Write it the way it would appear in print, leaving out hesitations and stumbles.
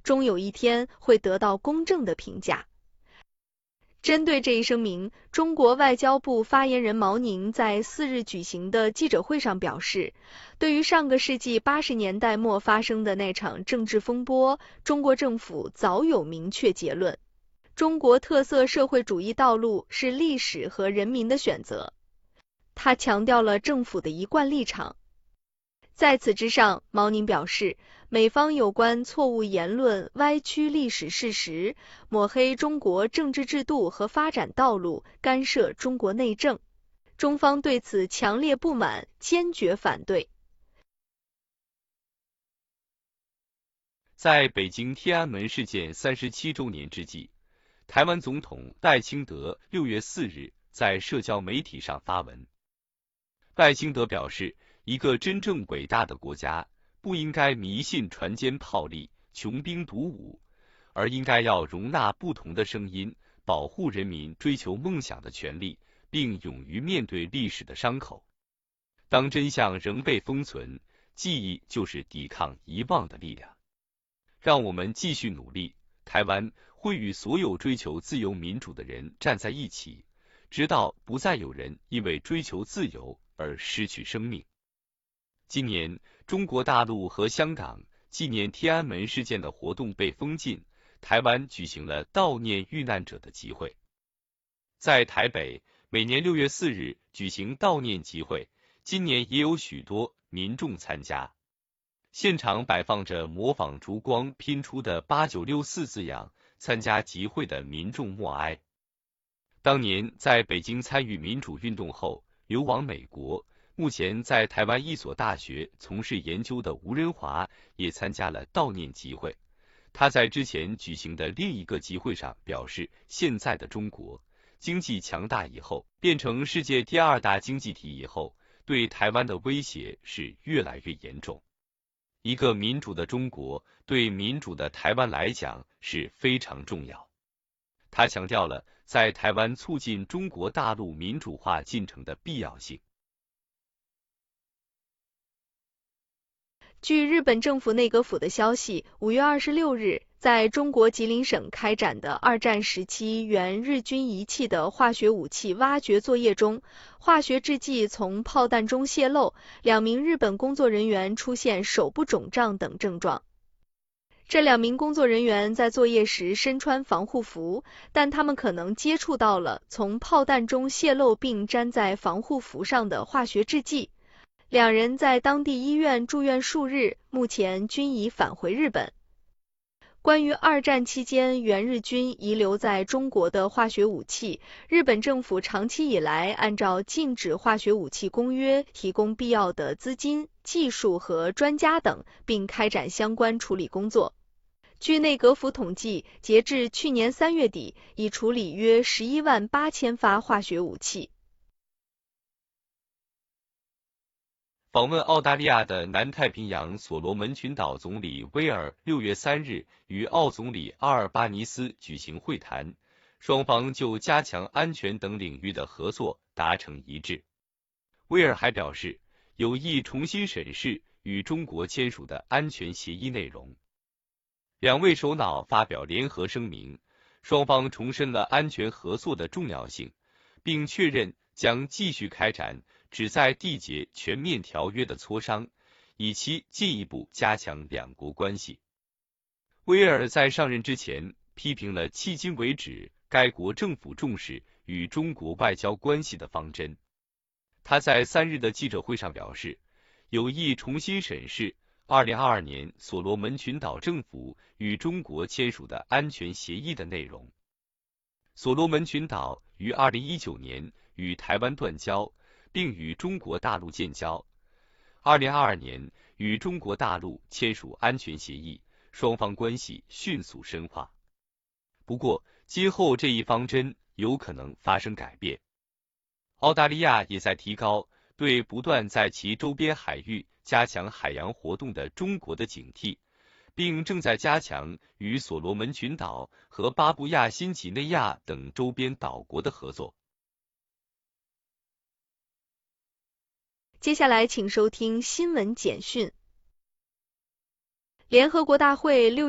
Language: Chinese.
终有一天会得到公正的评价。针对这一声明，中国外交部发言人毛宁在4日举行的记者会上表示，对于上个世纪80年代末发生的那场政治风波，中国政府早有明确结论。中国特色社会主义道路是历史和人民的选择。他强调了政府的一贯立场。在此之上，毛宁表示，美方有关错误言论、歪曲历史事实、抹黑中国政治制度和发展道路、干涉中国内政，中方对此强烈不满，坚决反对。 在北京天安门事件37周年之际，台湾总统赖清德6月4日在社交媒体上发文。赖清德表示，一个真正伟大的国家不应该迷信船坚炮利、穷兵黩武，而应该要容纳不同的声音，保护人民追求梦想的权利，并勇于面对历史的伤口。当真相仍被封存，记忆就是抵抗遗忘的力量。让我们继续努力，台湾会与所有追求自由民主的人站在一起，直到不再有人因为追求自由而失去生命。今年，中国大陆和香港纪念天安门事件的活动被封禁，台湾举行了悼念遇难者的集会。在台北，每年6月4日举行悼念集会，今年也有许多民众参加。现场摆放着模仿烛光拼出的8964字样，参加集会的民众默哀。当年在北京参与民主运动后流亡美国，目前在台湾一所大学从事研究的吴仁华也参加了悼念集会。他在之前举行的另一个集会上表示，现在的中国经济强大以后，变成世界第2大经济体以后，对台湾的威胁是越来越严重。一个民主的中国对民主的台湾来讲是非常重要。他强调了在台湾促进中国大陆民主化进程的必要性。 据日本政府内阁府的消息，5月26日，在中国吉林省开展的2战时期原日军遗弃的化学武器挖掘作业中，化学制剂从炮弹中泄漏，2名日本工作人员出现手部肿胀等症状。这2名工作人员在作业时身穿防护服，但他们可能接触到了从炮弹中泄漏并粘在防护服上的化学制剂。2人在当地医院住院数日，目前均已返回日本。关于2战期间原日军遗留在中国的化学武器，日本政府长期以来按照禁止化学武器公约提供必要的资金、技术和专家等，并开展相关处理工作。据内阁府统计，截至去年3月底，已处理约11万8千发化学武器。 访问澳大利亚的南太平洋所罗门群岛总理威尔6月3日与澳总理阿尔巴尼斯举行会谈，双方就加强安全等领域的合作达成一致。威尔还表示，有意重新审视与中国签署的安全协议内容。2位首脑发表联合声明，双方重申了安全合作的重要性，并确认将继续开展旨在缔结全面条约的磋商，以期进一步加强2国关系。威尔在上任之前批评了迄今为止该国政府重视与中国外交关系的方针。他在3日的记者会上表示，有意重新审视2022年所罗门群岛政府与中国签署的安全协议的内容。所罗门群岛于2019年与台湾断交，并与中国大陆建交。2022年与中国大陆签署安全协议，双方关系迅速深化。不过，今后这一方针有可能发生改变。澳大利亚也在提高对不断在其周边海域加强海洋活动的中国的警惕，并正在加强与所罗门群岛和巴布亚新几内亚等周边岛国的合作。 接下来请收听新闻简讯。联合国大会6